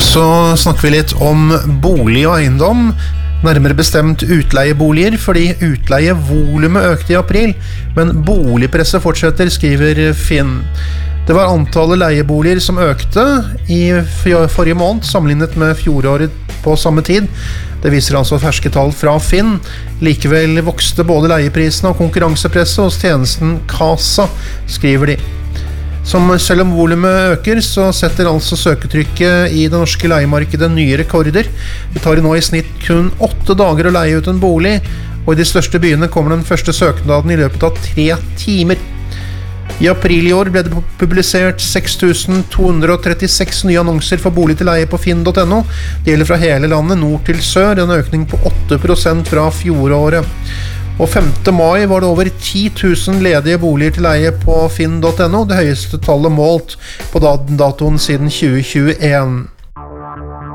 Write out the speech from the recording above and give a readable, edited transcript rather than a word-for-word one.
Så snakker vi litt om bolig og eiendom, nærmere bestemt utleieboliger, fordi utleievolumet økte i april, men boligpresset fortsetter, skriver Finn. Det var antallet leieboliger som økte i forrige måned, sammenlignet med fjoråret på samme tid. Det viser altså ferske tall fra Finn. Likevel vokste både leieprisene og konkurransepresset hos tjenesten Casa, skriver de. Selv om volumet øker, så setter altså søketrykket i det norske leiemarkedet nye rekorder. Det tar nå i snitt kun 8 dager å leie ut en bolig, og i de største byene kommer den første søknaden i løpet av 3 timer. I april i år ble det publisert 6.236 nye annonser for bolig til leie på finn.no. Det gjelder fra hele landet, nord til sør, en økning på 8% fra fjoråret. Og 5. mai var det over 10 000 ledige boliger til leie på finn.no, det høyeste tallet målt på datoen siden 2021.